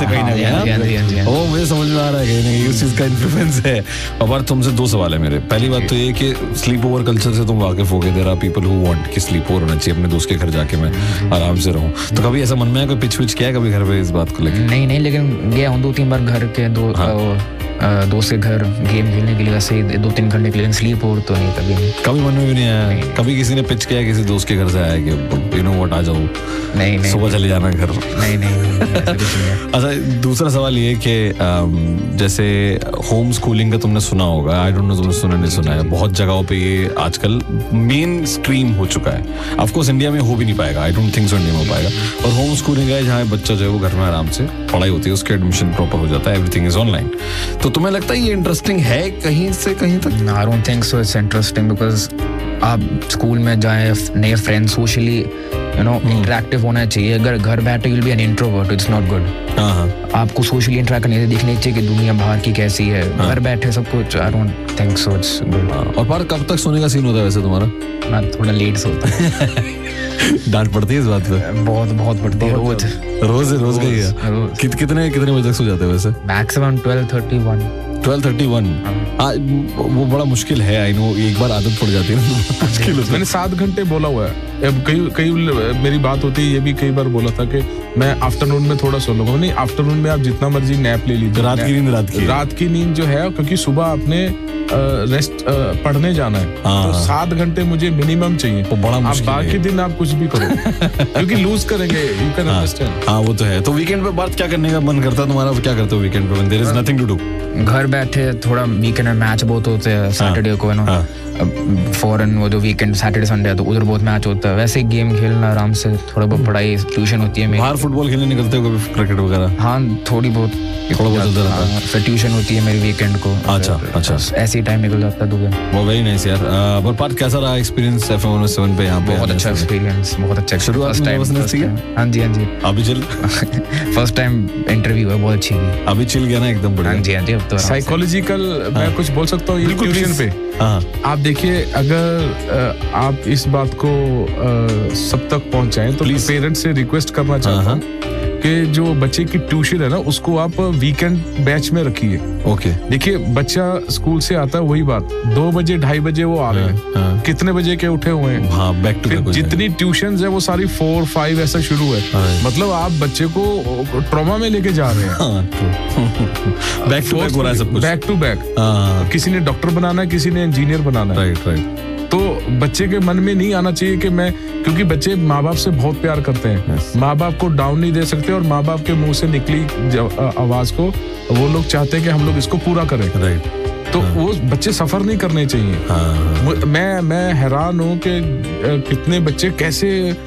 से कहीं ना कहीं। वो मुझे समझ में आ रहा है कहीं ना कहीं उस चीज का इन्फ्लुएंस है। अब तुमसे 2 सवाल है मेरे। पहली बात तो ये कि स्लीप ओवर कल्चर से तुम वाकिफ हो गए। There are people who want कि स्लीप ओवर होना चाहिए, अपने दोस्त के घर जाके मैं आराम से रहूं। तो कभी ऐसा मन में है कोई पिच विच किया है कभी घर पे इस बात को लेकर? नहीं, लेकिन गया हूँ 2-3 बार घर के दोस्त के घर गेम खेलने के लिए, वैसे 2-3 घंटे के लिए। स्लीप ओवर तो नहीं, कभी मन में भी नहीं आया? कभी किसी ने पिच किया किसी दोस्त के घर से आया कि यू नो व्हाट, आ जाओ नहीं सुबह चले जाना घर? नहीं। अच्छा, दूसरा सवाल ये कि जैसे होम स्कूलिंग का तुमने सुना होगा, आई डोंट नो तुमने सुना नहीं सुना है, बहुत जगहों पे ये आजकल मेन स्ट्रीम हो चुका है। ऑफ कोर्स इंडिया में हो भी नहीं पाएगा, I don't think so India में हो पाएगा। और होम स्कूलिंग है जहाँ बच्चा जो है वो घर में आराम से पढ़ाई होती है, उसके एडमिशन प्रॉपर हो जाता है, एवरीथिंग इज ऑनलाइन। तो तुम्हें लगता है ये इंटरेस्टिंग है कहीं से कहीं तक? I don't think so it's interesting, because आप स्कूल में जाए, नए फ्रेंड, सोशली इंटरेक्टिव होना चाहिए। अगर घर बैठे will be an introvert, it's not good. आपको सोशली इंटरेक्ट करने देखने चाहिए कि दुनिया बाहर की कैसी है। घर बैठे सब कुछ, I don't think so it's good. और पर कब तक सोने का सीन होता है वैसे तुम्हारा? मैं थोड़ा लेट सोता हूँ। डांट पड़ती है इस बात पे? बहुत पड़ती है। रोज गई है। कितने बजे तक सो जाते हैं वैसे? मैक्सिमम 12:31। 12:31। वो बड़ा मुश्किल है, आई नो। एक बार आदत पड़ जाती है ना, मुश्किल होता है। मैंने 7 घंटे बोला हुआ है। अब कई मेरी बात होती है, ये भी कई बार बोला था कि मैं आफ्टरनून में थोड़ा सो लूंगा। नहीं, आफ्टरनून में आप जितना मर्जी नैप ले लीजिए। रात की नींद जो है, क्योंकि सुबह आपने रेस्ट पढ़ने जाना है, तो 7 घंटे मुझे मिनिमम चाहिए। वो बड़ा मुश्किल है। बाकी दिन आप कुछ भी करो क्योंकि लूज करेंगे, यू कैन अंडरस्टैंड। हाँ, वो तो है। तो वीकेंड पे बात क्या करने का मन करता है तुम्हारा? क्या करते हो वीकेंड पे? There is nothing to do. घर बैठे थोड़ा वीकेंड में मैच बहुत होते हैं। सैटरडे को फॉरेन वो जो वीकेंड सैटरडे संडे है तो उधर बहुत मैच होता है। वैसे गेम खेलना आराम से, थोड़ा बहुत पढ़ाई, ट्यूशन होती है। बाहर फुटबॉल खेलने निकलते हो कभी, क्रिकेट वगैरह? हाँ, थोड़ा बहुत चलता रहता है। फिर ट्यूशन होती है मेरी वीकेंड को। अच्छा। ऐसे ही टाइम निकल जाता है 2 दिन। वो वेरी नाइस यार। पर पार्ट कैसा रहा एक्सपीरियंस FM 107 पे यहाँ पे? बहुत अच्छा एक्सपीरियंस, बहुत अच्छा। शुरुआत में नर्वसनेस थी क्या? हाँ जी। अभी चिल? फर्स्ट टाइम इंटरव्यू है, बहुत अच्छी थी। अभी चिल गया ना एकदम? बढ़िया। हाँ जी। अब तो साइकोलॉजिकल मैं कुछ बोल सकता हूँ ट्यूशन पे? आप देखिए, अगर आप इस बात को सब तक पहुंचाएं तो पेरेंट्स से रिक्वेस्ट करना चाहता हूँ कि जो बच्चे की ट्यूशन है ना, उसको आप वीकेंड बैच में रखिए। ओके। देखिए, बच्चा स्कूल से आता है, वही बात 2 बजे 2:30 बजे वो आ रहे हैं। कितने बजे के उठे हुए हैं? हाँ, बैक टू बैक। जितनी ट्यूशन्स है वो सारी 4-5 ऐसा शुरू है। मतलब आप बच्चे को ट्रॉमा में लेके जा रहे हैं। बैक टू बैक हो रहा है सब कुछ। Back to back. किसी ने डॉक्टर बनाना है, किसी ने इंजीनियर बनाना है। राइट। तो बच्चे के मन में नहीं आना चाहिए कि मैं, क्योंकि बच्चे माँ बाप से बहुत प्यार करते हैं। माँ बाप को डाउन नहीं दे सकते, और माँ बाप के मुंह से निकली आवाज को वो लोग चाहते हैं कि हम लोग इसको पूरा करें। तो वो बच्चे सफर नहीं करने चाहिए। मैं हैरान हूँ कि कितने बच्चे कैसे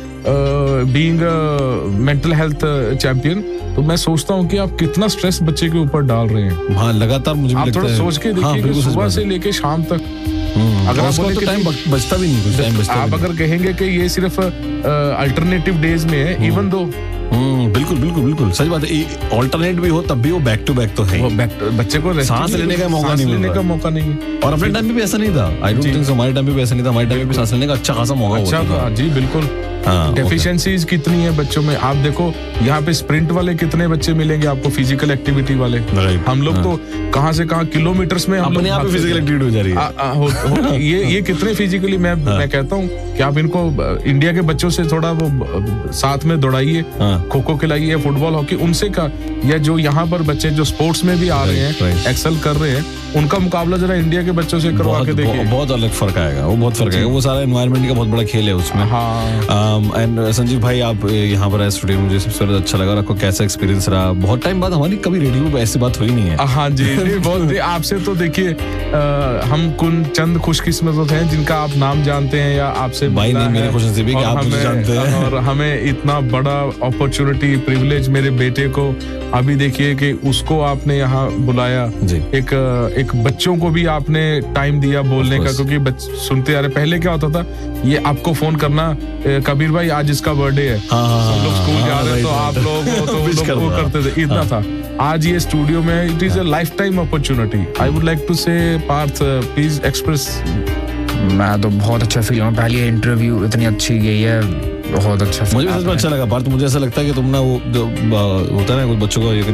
बीइंग मेंटल हेल्थ चैंपियन, तो मैं सोचता हूँ कि आप कितना स्ट्रेस बच्चे के ऊपर डाल रहे हैं। हाँ, लगातार मुझे आप थोड़ा सोच के देखिए कि सुबह से लेके शाम तक अगर आप बोले कि टाइम बचता भी नहीं, कुछ टाइम बचता। आप अगर कहेंगे कि ये सिर्फ अल्टरनेटिव डेज में है, इवन दो बिल्कुल सही बात है। ऑल्टरनेट भी हो तब भी वो बैक टू बैक तो है। बच्चे को सांस लेने का मौका नहीं है। और अपने टाइम में भी ऐसा नहीं था। आई डोंट थिंक सो हमारे टाइम में भी ऐसा नहीं था। हमारे टाइम में भी सांस लेने का अच्छा खासा मौका होता था। जी बिल्कुल। डेफिशिएंसीज कितनी है बच्चों में। आप देखो यहाँ पे स्प्रिंट वाले कितने बच्चे मिलेंगे आपको, फिजिकल एक्टिविटी वाले। हम लोग तो कहाँ से कहाँ किलोमीटर्स में अपने आप फिजिकल एक्टिविटी हो जा रही है। ये कितने फिजिकली, मैं कहता हूँ कि आप इनको इंडिया के बच्चों से थोड़ा वो साथ में दौड़ाइए, खो खो खिलाइए, फुटबॉल, हॉकी, उनसे का, या जो यहाँ पर बच्चे जो स्पोर्ट्स में भी आ रहे हैं, एक्सेल कर रहे हैं, उनका मुकाबला जरा इंडिया के बच्चों से करवा के देखिए। बहुत अलग फर्क आएगा, वो बहुत फर्क आएगा। वो सारा एनवायरनमेंट का बहुत बड़ा खेल है उसमें। एंड संजीव भाई, आप यहाँ पर आए स्टूडियो, मुझे सबसे ज्यादा अच्छा लगा। आपको कैसा एक्सपीरियंस रहा? बहुत टाइम बाद हमारी कभी रेडियो पे ऐसी बात हुई नहीं है। हाँ जी, बहुत आपसे तो देखिए हम चंद खुशकिस्मत हैं जिनका आप नाम जानते हैं या आपसे भाई नहीं, मेरे खुशनसीबी कि आप मुझे जानते हैं। और हमें इतना बड़ा अपॉर्चुनिटी, प्रिविलेज, मेरे बेटे को अभी देखिए कि उसको आपने यहाँ बुलाया। एक बच्चों को भी आपने टाइम दिया बोलने का, क्योंकि सुनते आ रहे। पहले क्या होता था, ये आपको फोन करना, कबीर भाई आज इसका बर्थडे है, सब लोग स्कूल जा रहे हैं तो आप लोग वो करते थे, इतना था। आज ये स्टूडियो में it is a life time opportunity. I would like to से पार्थ, प्लीज एक्सप्रेस। मैं तो बहुत अच्छा फील हुआ, पहली इंटरव्यू इतनी अच्छी गई है, बहुत अच्छा। मुझे सच में अच्छा लगा पार्थ। मुझे ऐसा लगता है कि तुम ना वो जो होता है ना कुछ बच्चों को